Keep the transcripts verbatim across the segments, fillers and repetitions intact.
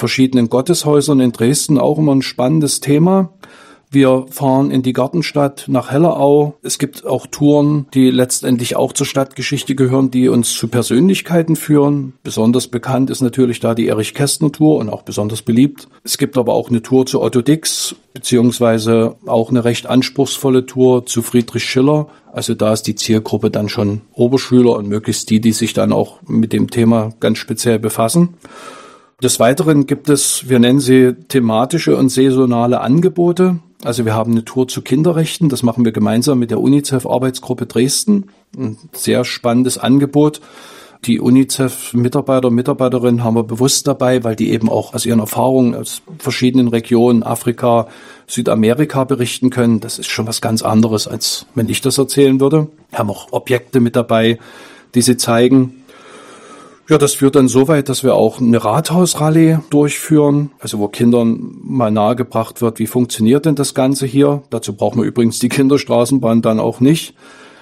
verschiedenen Gotteshäusern in Dresden auch immer ein spannendes Thema. Wir fahren in die Gartenstadt nach Hellerau. Es gibt auch Touren, die letztendlich auch zur Stadtgeschichte gehören, die uns zu Persönlichkeiten führen. Besonders bekannt ist natürlich da die Erich-Kästner-Tour und auch besonders beliebt. Es gibt aber auch eine Tour zu Otto Dix, beziehungsweise auch eine recht anspruchsvolle Tour zu Friedrich Schiller. Also da ist die Zielgruppe dann schon Oberschüler und möglichst die, die sich dann auch mit dem Thema ganz speziell befassen. Des Weiteren gibt es, wir nennen sie thematische und saisonale Angebote. Also wir haben eine Tour zu Kinderrechten, das machen wir gemeinsam mit der UNICEF-Arbeitsgruppe Dresden. Ein sehr spannendes Angebot. Die UNICEF-Mitarbeiter und Mitarbeiterinnen haben wir bewusst dabei, weil die eben auch aus ihren Erfahrungen aus verschiedenen Regionen, Afrika, Südamerika berichten können. Das ist schon was ganz anderes, als wenn ich das erzählen würde. Wir haben auch Objekte mit dabei, die sie zeigen. Ja, das führt dann so weit, dass wir auch eine Rathausrallye durchführen, also wo Kindern mal nahegebracht wird, wie funktioniert denn das Ganze hier. Dazu brauchen wir übrigens die Kinderstraßenbahn dann auch nicht.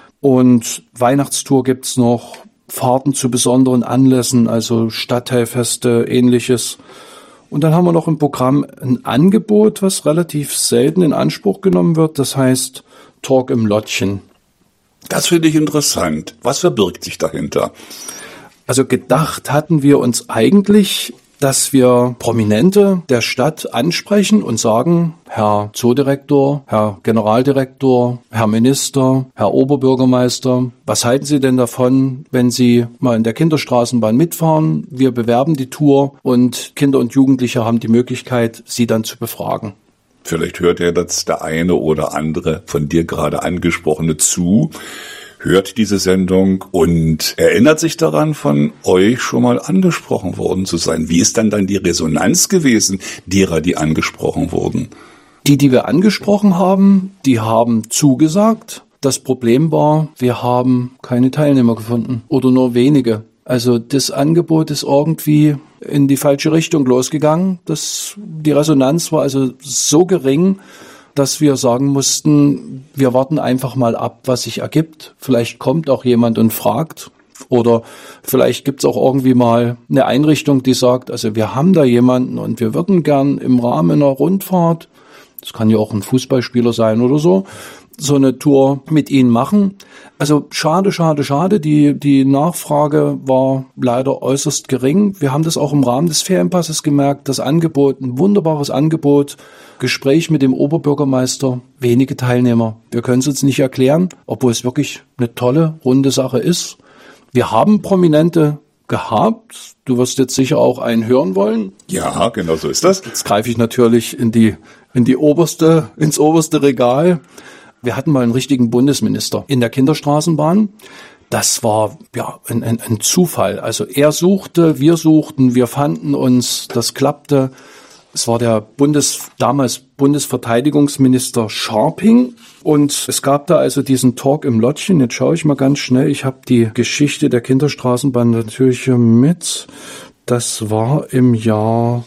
Und Weihnachtstour gibt's noch, Fahrten zu besonderen Anlässen, also Stadtteilfeste, ähnliches. Und dann haben wir noch im Programm ein Angebot, was relativ selten in Anspruch genommen wird. Das heißt Talk im Lottchen. Das finde ich interessant. Was verbirgt sich dahinter? Also gedacht hatten wir uns eigentlich, dass wir Prominente der Stadt ansprechen und sagen, Herr Zoodirektor, Herr Generaldirektor, Herr Minister, Herr Oberbürgermeister, was halten Sie denn davon, wenn Sie mal in der Kinderstraßenbahn mitfahren? Wir bewerben die Tour und Kinder und Jugendliche haben die Möglichkeit, Sie dann zu befragen. Vielleicht hört ja das der eine oder andere von dir gerade angesprochene zu, hört diese Sendung und erinnert sich daran, von euch schon mal angesprochen worden zu sein. Wie ist dann dann die Resonanz gewesen derer, die angesprochen wurden? Die, die wir angesprochen haben, die haben zugesagt. Das Problem war, wir haben keine Teilnehmer gefunden oder nur wenige. Also das Angebot ist irgendwie in die falsche Richtung losgegangen. Das, die Resonanz war also so gering, dass wir sagen mussten, wir warten einfach mal ab, was sich ergibt. Vielleicht kommt auch jemand und fragt oder vielleicht gibt es auch irgendwie mal eine Einrichtung, die sagt, also wir haben da jemanden und wir würden gern im Rahmen einer Rundfahrt, das kann ja auch ein Fußballspieler sein oder so, so eine Tour mit ihnen machen. Also schade, schade, schade. Die, die Nachfrage war leider äußerst gering. Wir haben das auch im Rahmen des Ferienpasses gemerkt. Das Angebot, ein wunderbares Angebot. Gespräch mit dem Oberbürgermeister, wenige Teilnehmer. Wir können es uns nicht erklären, obwohl es wirklich eine tolle, runde Sache ist. Wir haben Prominente gehabt. Du wirst jetzt sicher auch einen hören wollen. Ja, genau so ist das. Jetzt greife ich natürlich in die, in die oberste, ins oberste Regal. Wir hatten mal einen richtigen Bundesminister in der Kinderstraßenbahn. Das war ja ein, ein, ein Zufall. Also er suchte, wir suchten, wir fanden uns, das klappte. Es war der Bundes, damals Bundesverteidigungsminister Scharping und es gab da also diesen Talk im Lottchen. Jetzt schaue ich mal ganz schnell. Ich habe die Geschichte der Kinderstraßenbahn natürlich hier mit. Das war im Jahr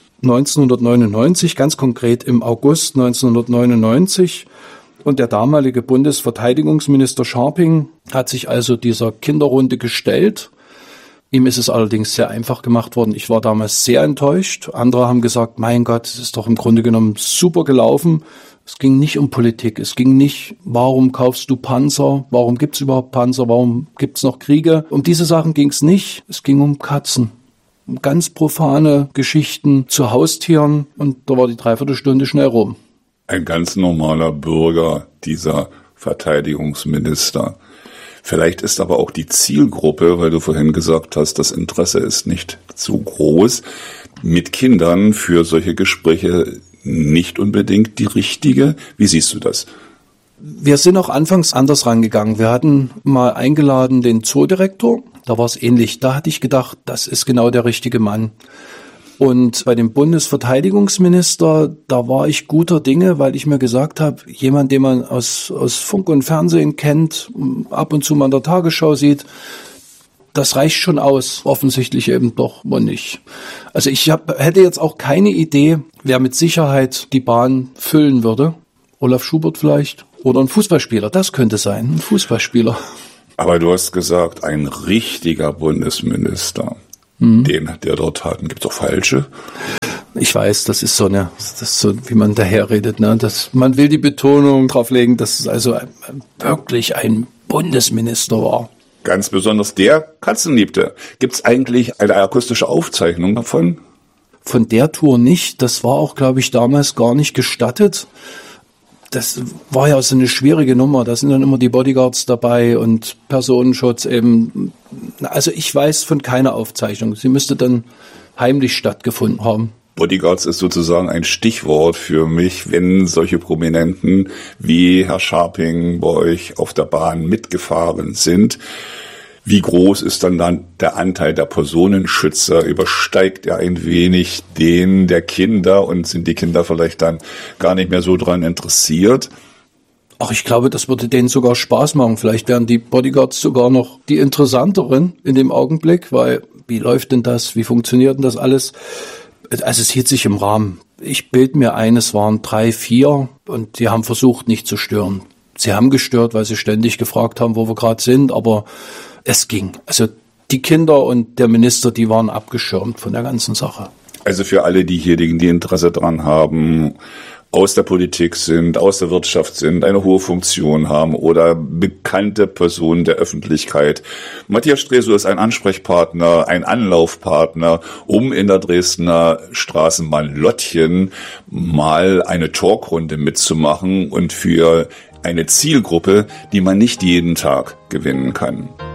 neunzehnhundertneunundneunzig, ganz konkret im August neunzehnhundertneunundneunzig. Und der damalige Bundesverteidigungsminister Scharping hat sich also dieser Kinderrunde gestellt. Ihm ist es allerdings sehr einfach gemacht worden. Ich war damals sehr enttäuscht. Andere haben gesagt, mein Gott, es ist doch im Grunde genommen super gelaufen. Es ging nicht um Politik. Es ging nicht, warum kaufst du Panzer? Warum gibt es überhaupt Panzer? Warum gibt es noch Kriege? Um diese Sachen ging es nicht. Es ging um Katzen. Um ganz profane Geschichten zu Haustieren. Und da war die Dreiviertelstunde schnell rum. Ein ganz normaler Bürger, dieser Verteidigungsminister. Vielleicht ist aber auch die Zielgruppe, weil du vorhin gesagt hast, das Interesse ist nicht so groß, mit Kindern für solche Gespräche nicht unbedingt die richtige. Wie siehst du das? Wir sind auch anfangs anders rangegangen. Wir hatten mal eingeladen den Zoodirektor, da war es ähnlich. Da hatte ich gedacht, das ist genau der richtige Mann. Und bei dem Bundesverteidigungsminister, da war ich guter Dinge, weil ich mir gesagt habe, jemand, den man aus, aus Funk und Fernsehen kennt, ab und zu mal in der Tagesschau sieht, das reicht schon aus. Offensichtlich eben doch wohl nicht. Also ich hab, hätte jetzt auch keine Idee, wer mit Sicherheit die Bahn füllen würde. Olaf Schubert vielleicht. Oder ein Fußballspieler, das könnte sein, ein Fußballspieler. Aber du hast gesagt, ein richtiger Bundesminister. Den, der dort hatten, gibt es auch falsche? Ich weiß, das ist so eine, das ist so, wie man daherredet, ne? Das, man will die Betonung drauf legen, dass es also ein, wirklich ein Bundesminister war. Ganz besonders der Katzen liebte. Gibt es eigentlich eine akustische Aufzeichnung davon? Von der Tour nicht. Das war auch, glaube ich, damals gar nicht gestattet. Das war ja so eine schwierige Nummer. Da sind dann immer die Bodyguards dabei und Personenschutz eben. Also ich weiß von keiner Aufzeichnung. Sie müsste dann heimlich stattgefunden haben. Bodyguards ist sozusagen ein Stichwort für mich, wenn solche Prominenten wie Herr Scharping bei euch auf der Bahn mitgefahren sind. Wie groß ist dann, dann der Anteil der Personenschützer? Übersteigt er ein wenig den der Kinder und sind die Kinder vielleicht dann gar nicht mehr so dran interessiert? Ach, ich glaube, das würde denen sogar Spaß machen. Vielleicht wären die Bodyguards sogar noch die interessanteren in dem Augenblick, weil wie läuft denn das? Wie funktioniert denn das alles? Also es hielt sich im Rahmen. Ich bild mir ein, es waren drei, vier und die haben versucht, nicht zu stören. Sie haben gestört, weil sie ständig gefragt haben, wo wir gerade sind, aber es ging. Also die Kinder und der Minister, die waren abgeschirmt von der ganzen Sache. Also für alle diejenigen, die Interesse dran haben, aus der Politik sind, aus der Wirtschaft sind, eine hohe Funktion haben oder bekannte Personen der Öffentlichkeit. Matthias Stresow ist ein Ansprechpartner, ein Anlaufpartner, um in der Dresdner Straßenbahn Lottchen mal eine Talkrunde mitzumachen und für eine Zielgruppe, die man nicht jeden Tag gewinnen kann.